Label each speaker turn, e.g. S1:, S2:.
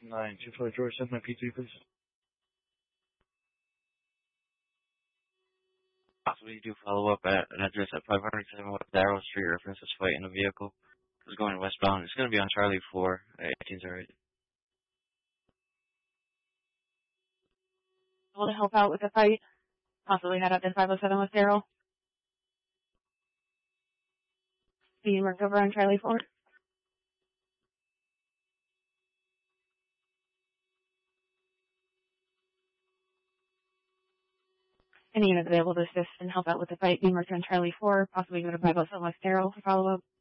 S1: 924 George, send my P3, please.
S2: Possibly do follow up at an address at 507 West Darrow Street. Reference this fight in a vehicle. It's going westbound. It's going to be on Charlie 4. 18's alright.
S3: Able to help out with the fight. Possibly head up to 507 West Darrow. Being worked over on Charlie 4. Any unit available to assist and help out with the fight being worked on Charlie 4. Possibly go to 507 West Darrow for follow-up.